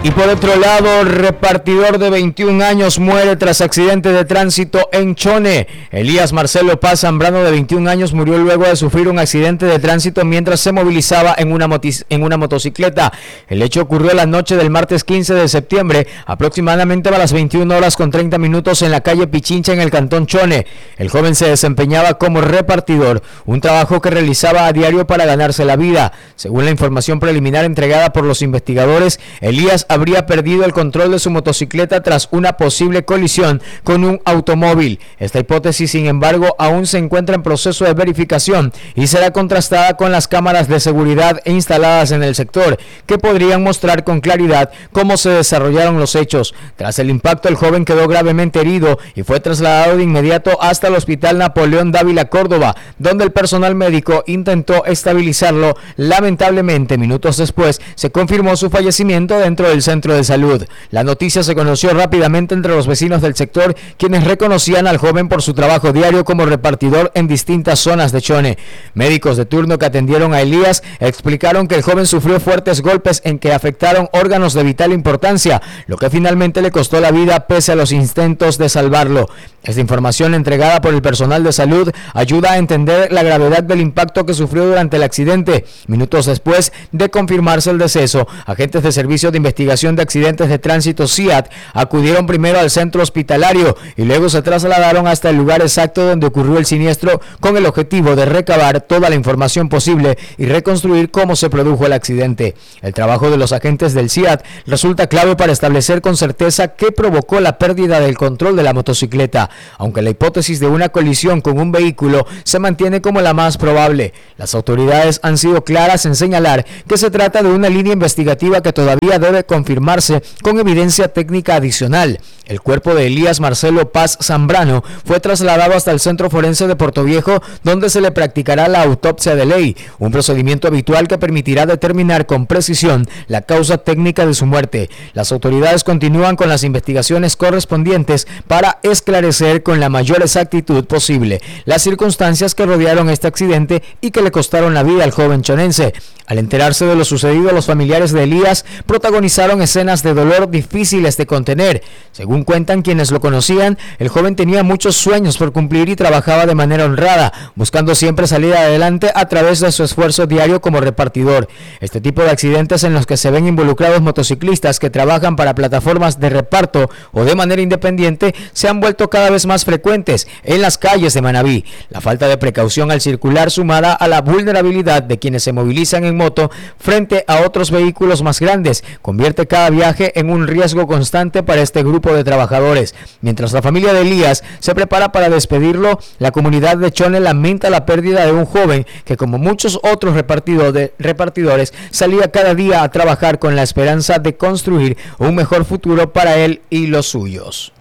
Y por otro lado, repartidor de 21 años muere tras accidente de tránsito en Chone. Elías Marcelo Paz Zambrano, de 21 años, murió luego de sufrir un accidente de tránsito mientras se movilizaba en una motocicleta. El hecho ocurrió la noche del martes 15 de septiembre, aproximadamente a las 21:30 en la calle Pichincha, en el cantón Chone. El joven se desempeñaba como repartidor, un trabajo que realizaba a diario para ganarse la vida. Según la información preliminar entregada por los investigadores, Elías habría perdido el control de su motocicleta tras una posible colisión con un automóvil. Esta hipótesis, sin embargo, aún se encuentra en proceso de verificación y será contrastada con las cámaras de seguridad instaladas en el sector, que podrían mostrar con claridad cómo se desarrollaron los hechos. Tras el impacto, el joven quedó gravemente herido y fue trasladado de inmediato hasta el Hospital Napoleón Dávila, Córdoba, donde el personal médico intentó estabilizarlo. Lamentablemente, minutos después, se confirmó su fallecimiento dentro del centro de salud. La noticia se conoció rápidamente entre los vecinos del sector, quienes reconocían al joven por su trabajo diario como repartidor en distintas zonas de Chone. Médicos de turno que atendieron a Elías explicaron que el joven sufrió fuertes golpes en que afectaron órganos de vital importancia, lo que finalmente le costó la vida pese a los intentos de salvarlo. Esta información entregada por el personal de salud ayuda a entender la gravedad del impacto que sufrió durante el accidente. Minutos después de confirmarse el deceso, agentes de Servicio de Investigación de Accidentes de Tránsito SIAT acudieron primero al centro hospitalario y luego se trasladaron hasta el lugar exacto donde ocurrió el siniestro, con el objetivo de recabar toda la información posible y reconstruir cómo se produjo el accidente. El trabajo de los agentes del SIAT resulta clave para establecer con certeza qué provocó la pérdida del control de la motocicleta, aunque la hipótesis de una colisión con un vehículo se mantiene como la más probable. Las autoridades han sido claras en señalar que se trata de una línea investigativa que todavía debe confirmarse con evidencia técnica adicional. El cuerpo de Elías Marcelo Paz Zambrano fue trasladado hasta el Centro Forense de Portoviejo, donde se le practicará la autopsia de ley, un procedimiento habitual que permitirá determinar con precisión la causa técnica de su muerte. Las autoridades continúan con las investigaciones correspondientes para esclarecer con la mayor exactitud posible las circunstancias que rodearon este accidente y que le costaron la vida al joven chonense. Al enterarse de lo sucedido, los familiares de Elías protagonizaron escenas de dolor difíciles de contener. Según cuentan quienes lo conocían, el joven tenía muchos sueños por cumplir y trabajaba de manera honrada, buscando siempre salir adelante a través de su esfuerzo diario como repartidor. Este tipo de accidentes en los que se ven involucrados motociclistas que trabajan para plataformas de reparto o de manera independiente se han vuelto cada vez más frecuentes en las calles de Manabí. La falta de precaución al circular, sumada a la vulnerabilidad de quienes se movilizan en moto frente a otros vehículos más grandes, convierte cada viaje en un riesgo constante para este grupo de trabajadores. Mientras la familia de Elías se prepara para despedirlo, la comunidad de Chone lamenta la pérdida de un joven que, como muchos otros repartidores, salía cada día a trabajar con la esperanza de construir un mejor futuro para él y los suyos.